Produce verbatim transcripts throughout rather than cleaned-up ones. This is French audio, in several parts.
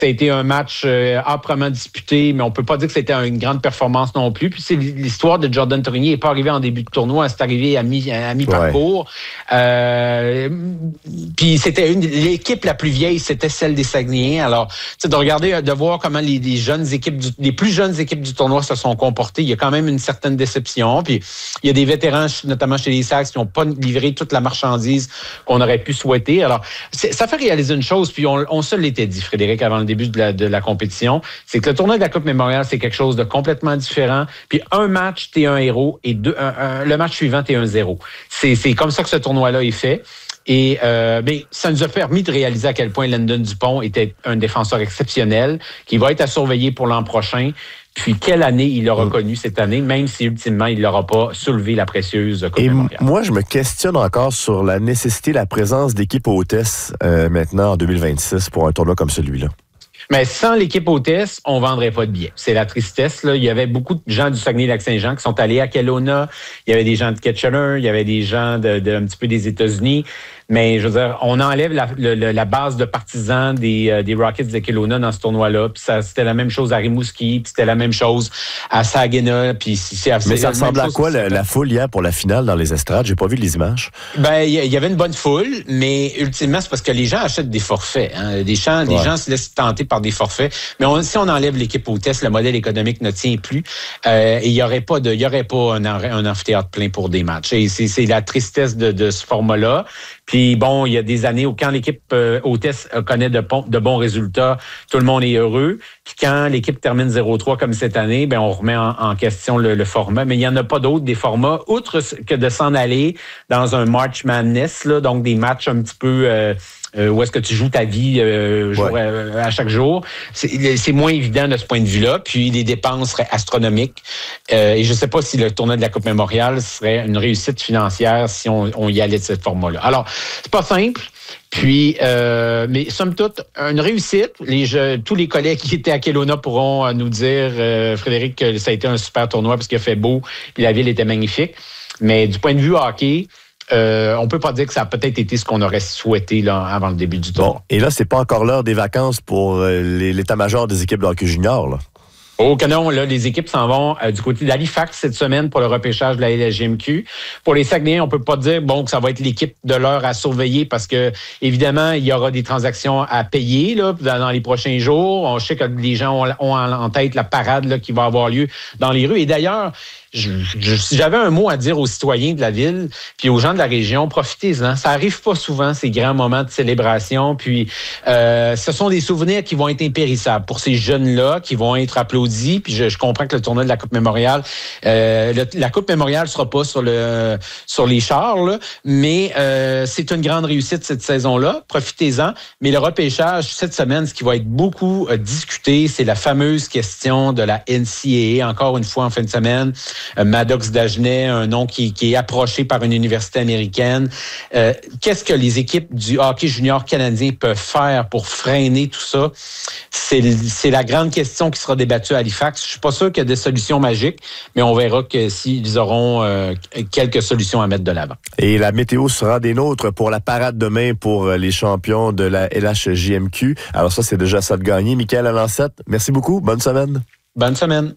Ça a été un match euh, âprement disputé, mais on peut pas dire que c'était une grande performance non plus. Puis c'est l'histoire de Jordan Tourigny n'est pas arrivé en début de tournoi, c'est arrivé à, mi, à mi-parcours. Ouais. Euh, puis c'était une l'équipe la plus vieille, c'était celle des Saguenayens. Alors, tu sais, de regarder, de voir comment les, les jeunes équipes, du, les plus jeunes équipes du tournoi se sont comportées, il y a quand même une certaine déception. Puis il y a des vétérans, notamment chez les Sags, qui n'ont pas livré toute la marchandise qu'on aurait pu souhaiter. Alors, ça fait réaliser une chose, puis on, on se l'était dit, Frédéric, avant le début de la, de la compétition, c'est que le tournoi de la Coupe Mémorial, c'est quelque chose de complètement différent. Puis un match, t'es un héros, et deux, un, un, le match suivant, t'es un zéro. C'est, c'est comme ça que ce tournoi-là est fait. Et euh, ben, ça nous a permis de réaliser à quel point Landon Dupont était un défenseur exceptionnel, qui va être à surveiller pour l'an prochain. Puis, quelle année il aura connu cette année, même si, ultimement, il n'aura pas soulevé la précieuse Coupe Mémorial. Et moi, je me questionne encore sur la nécessité, la présence d'équipes hôtesses euh, maintenant en deux mille vingt-six pour un tournoi comme celui-là. Mais sans l'équipe hôtesse, on ne vendrait pas de billets. C'est la tristesse, là. Il y avait beaucoup de gens du Saguenay-Lac-Saint-Jean qui sont allés à Kelowna. Il y avait des gens de Kitchener. Il y avait des gens de, de un petit peu des États-Unis. Mais je veux dire, on enlève la, le, la base de partisans des, euh, des Rockets de Kelowna dans ce tournoi-là. Puis ça, c'était la même chose à Rimouski, puis c'était la même chose à Saginaw. Puis c'est, Mais ça ressemble à quoi la, la foule hier pour la finale dans les estrades? J'ai pas vu les images. Ben, il y avait une bonne foule, mais ultimement, c'est parce que les gens achètent des forfaits. Hein. Les gens, ouais. les gens se laissent tenter par des forfaits. Mais on, si on enlève l'équipe hôtesse, le modèle économique ne tient plus. Euh, et il y aurait pas de, il y aurait pas un, un amphithéâtre plein pour des matchs. Et c'est, c'est la tristesse de, de ce format-là. Puis bon, il y a des années où quand l'équipe euh, hôtesse connaît de, de bons résultats, tout le monde est heureux. Puis quand l'équipe termine zéro trois comme cette année, ben on remet en, en question le, le format. Mais il n'y en a pas d'autres des formats, outre que de s'en aller dans un March Madness, là, donc des matchs un petit peu... Euh, Euh, où est-ce que tu joues ta vie euh, jour, ouais. euh, à chaque jour. C'est, c'est moins évident de ce point de vue-là. Puis les dépenses seraient astronomiques. Euh, et je ne sais pas si le tournoi de la Coupe Mémorial serait une réussite financière si on, on y allait de cette forme-là. Alors, c'est pas simple. Puis, euh, mais somme toute, une réussite. Les jeux, tous les collègues qui étaient à Kelowna pourront nous dire, euh, Frédéric, que ça a été un super tournoi parce qu'il a fait beau et la ville était magnifique. Mais du point de vue hockey, Euh, on peut pas dire que ça a peut-être été ce qu'on aurait souhaité là, avant le début du tournoi. Bon, et là, c'est pas encore l'heure des vacances pour euh, les, l'état-major des équipes de hockey junior, là. Oh que non, là, les équipes s'en vont euh, du côté d'Halifax cette semaine pour le repêchage de la L S G M Q. Pour les Saguenayens, on peut pas dire bon que ça va être l'équipe de l'heure à surveiller parce que évidemment, il y aura des transactions à payer là, dans les prochains jours. On sait que les gens ont, ont en tête la parade là, qui va avoir lieu dans les rues. Et d'ailleurs, Je, je, si j'avais un mot à dire aux citoyens de la ville puis aux gens de la région, profitez-en. Ça arrive pas souvent, ces grands moments de célébration. Puis, euh, ce sont des souvenirs qui vont être impérissables pour ces jeunes-là, qui vont être applaudis. Puis, je, je comprends que le tournoi de la Coupe Mémorial, euh, le, la Coupe Mémorial sera pas sur le sur les chars, là, mais euh, c'est une grande réussite cette saison-là. Profitez-en. Mais le repêchage, cette semaine, ce qui va être beaucoup euh, discuté, c'est la fameuse question de la N C A A, encore une fois en fin de semaine. Maddox Dagenet, un nom qui, qui est approché par une université américaine. Euh, qu'est-ce que les équipes du hockey junior canadien peuvent faire pour freiner tout ça? C'est, c'est la grande question qui sera débattue à Halifax. Je suis pas sûr qu'il y a des solutions magiques, mais on verra que s'ils auront euh, quelques solutions à mettre de l'avant. Et la météo sera des nôtres pour la parade demain pour les champions de la L H J M Q. Alors ça, c'est déjà ça de gagné. Michael Alancette, merci beaucoup. Bonne semaine. Bonne semaine.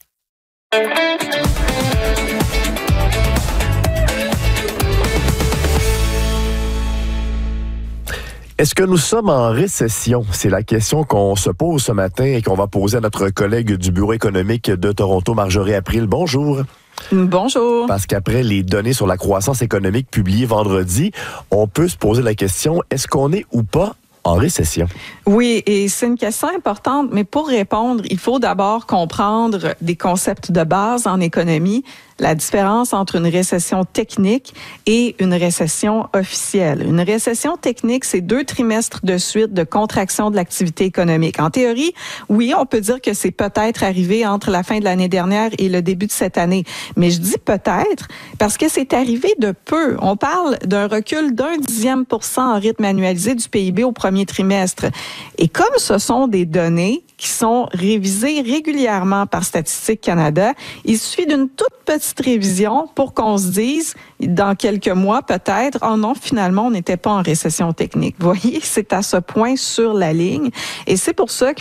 Est-ce que nous sommes en récession? C'est la question qu'on se pose ce matin et qu'on va poser à notre collègue du Bureau économique de Toronto, Marjorie April. Bonjour. Bonjour. Parce qu'après les données sur la croissance économique publiées vendredi, on peut se poser la question, est-ce qu'on est ou pas en récession? Oui, et c'est une question importante, mais pour répondre, il faut d'abord comprendre des concepts de base en économie, la différence entre une récession technique et une récession officielle. Une récession technique, c'est deux trimestres de suite de contraction de l'activité économique. En théorie, oui, on peut dire que c'est peut-être arrivé entre la fin de l'année dernière et le début de cette année. Mais je dis peut-être parce que c'est arrivé de peu. On parle d'un recul d'un dixième pour cent en rythme annualisé du P I B au premier trimestre. Et comme ce sont des données qui sont révisées régulièrement par Statistique Canada, il suffit d'une toute petite révision pour qu'on se dise, dans quelques mois peut-être, oh non, finalement, on n'était pas en récession technique. Vous voyez, c'est à ce point sur la ligne. Et c'est pour ça qu'il